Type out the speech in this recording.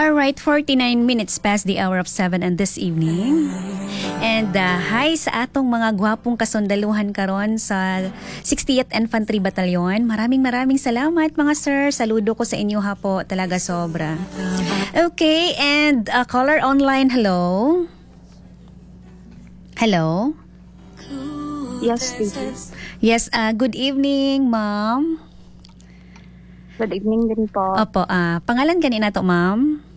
Alright, 49 minutes past the hour of 7 and this evening. And hi sa atong mga gwapong kasundaluhan karon sa 60th Infantry Battalion. Maraming salamat mga sir. Saludo ko sa inyo ha po. Talaga sobra. Okay, and caller online, hello? Hello? Yes, teacher. Yes, good evening, ma'am. Good evening din po. Opo, pangalan kanina to, ma'am?